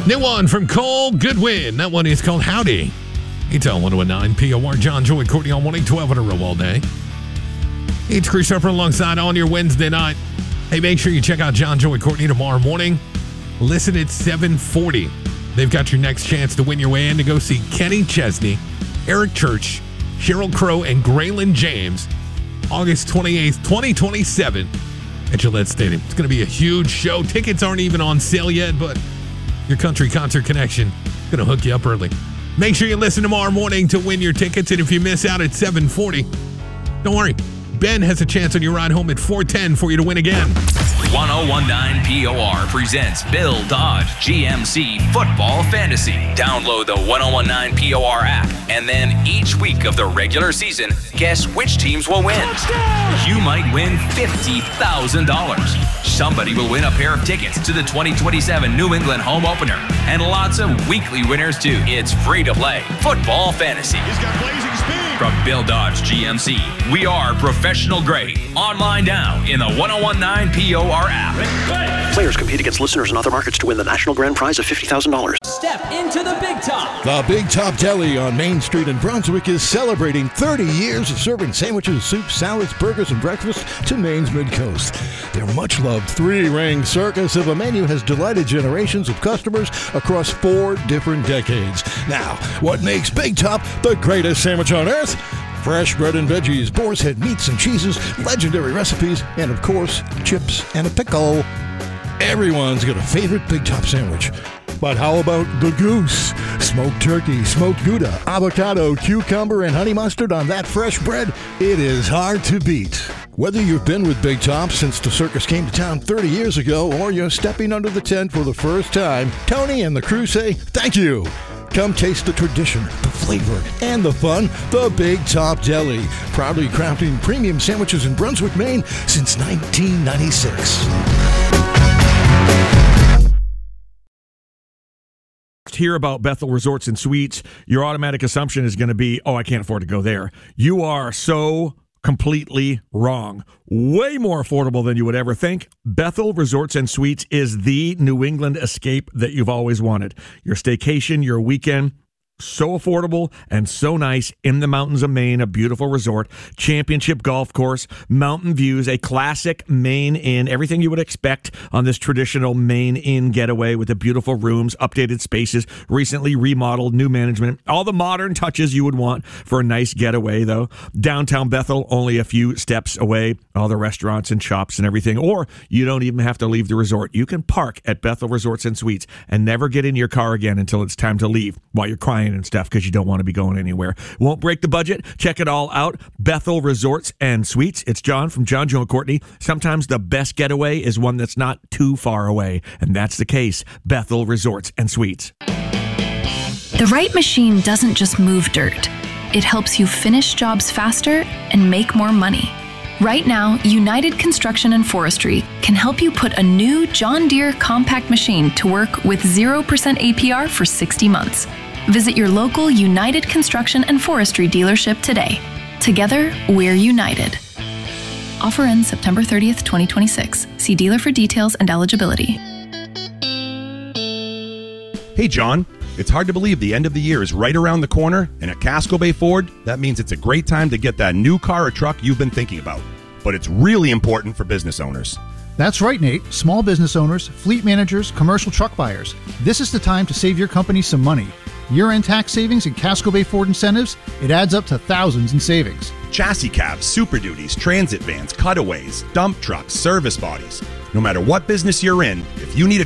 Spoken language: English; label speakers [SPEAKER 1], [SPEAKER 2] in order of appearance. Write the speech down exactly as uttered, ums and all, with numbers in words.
[SPEAKER 1] New one from Cole Goodwin. That one is called Howdy. It's on one oh nine P O R. John, Joy, Courtney on one eight twelve in a row all day. It's Chris Harper alongside on your Wednesday night. Hey, make sure you check out John, Joy, Courtney tomorrow morning. Listen at seven forty. They've got your next chance to win your way in to go see Kenny Chesney, Eric Church, Sheryl Crow, and Graylin James August twenty-eighth, twenty twenty-seven at Gillette Stadium. It's going to be a huge show. Tickets aren't even on sale yet, but your Country Concert Connection is going to hook you up early. Make sure you listen tomorrow morning to win your tickets, and if you miss out at seven forty, don't worry. Ben has a chance on your ride home at four ten for you to win again.
[SPEAKER 2] ten nineteen P O R presents Bill Dodge G M C Football Fantasy. Download the ten nineteen P O R app, and then each week of the regular season, guess which teams will win. Touchdown! You might win fifty thousand dollars. Somebody will win a pair of tickets to the twenty twenty-seven New England home opener, and lots of weekly winners too. It's free to play Football Fantasy. He's got blazing speed. From Bill Dodge G M C, we are professional grade. Online now in the ten nineteen P O R app.
[SPEAKER 3] Players compete against listeners in other markets to win the national grand prize of fifty thousand dollars.
[SPEAKER 4] Step into the Big Top.
[SPEAKER 5] The Big Top Deli on Main Street in Brunswick is celebrating thirty years of serving sandwiches, soups, salads, burgers, and breakfast to Maine's Mid-Coast. Their much-loved three-ring circus of a menu has delighted generations of customers across four different decades. Now, what makes Big Top the greatest sandwich on earth? Fresh bread and veggies, boar's head meats and cheeses, legendary recipes, and of course, chips and a pickle. Everyone's got a favorite Big Top sandwich. But how about the goose? Smoked turkey, smoked Gouda, avocado, cucumber, and honey mustard on that fresh bread? It is hard to beat. Whether you've been with Big Top since the circus came to town thirty years ago, or you're stepping under the tent for the first time, Tony and the crew say thank you. Come taste the tradition, the flavor, and the fun. The Big Top Deli, proudly crafting premium sandwiches in Brunswick, Maine since nineteen ninety-six.
[SPEAKER 6] Hear about Bethel Resorts and Suites, your automatic assumption is going to be, oh, I can't afford to go there. You are so completely wrong. Way more affordable than you would ever think. Bethel Resorts and Suites is the New England escape that you've always wanted. Your staycation, your weekend, so affordable and so nice in the mountains of Maine, a beautiful resort, championship golf course, mountain views, a classic Maine Inn, everything you would expect on this traditional Maine Inn getaway with the beautiful rooms, updated spaces, recently remodeled, new management, all the modern touches you would want for a nice getaway, though. Downtown Bethel, only a few steps away, all the restaurants and shops and everything, or you don't even have to leave the resort. You can park at Bethel Resorts and Suites and never get in your car again until it's time to leave while you're crying and stuff because you don't want to be going anywhere. Won't break the budget. Check it all out. Bethel Resorts and Suites. It's John from John, Joe, and Courtney. Sometimes the best getaway is one that's not too far away, and that's the case. Bethel Resorts and Suites.
[SPEAKER 7] The right machine doesn't just move dirt. It helps you finish jobs faster and make more money. Right now, United Construction and Forestry can help you put a new John Deere compact machine to work with zero percent A P R for sixty months. Visit your local United Construction and Forestry dealership today. Together, we're united. Offer ends September thirtieth, twenty twenty-six. See dealer for details and eligibility.
[SPEAKER 8] Hey, John. It's hard to believe the end of the year is right around the corner, and at Casco Bay Ford, that means it's a great time to get that new car or truck you've been thinking about. But it's really important for business owners.
[SPEAKER 9] That's right, Nate. Small business owners, fleet managers, commercial truck buyers. This is the time to save your company some money. Year-end tax savings and Casco Bay Ford incentives, it adds up to thousands in savings.
[SPEAKER 8] Chassis cabs, Super Duties, transit vans, cutaways, dump trucks, service bodies. No matter what business you're in, if you need a